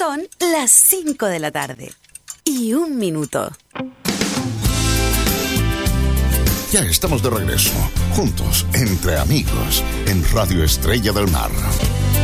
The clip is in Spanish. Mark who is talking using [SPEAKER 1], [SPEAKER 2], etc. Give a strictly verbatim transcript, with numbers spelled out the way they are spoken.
[SPEAKER 1] Son las cinco de la tarde y un minuto.
[SPEAKER 2] Ya estamos de regreso, juntos, entre amigos, en Radio Estrella del Mar.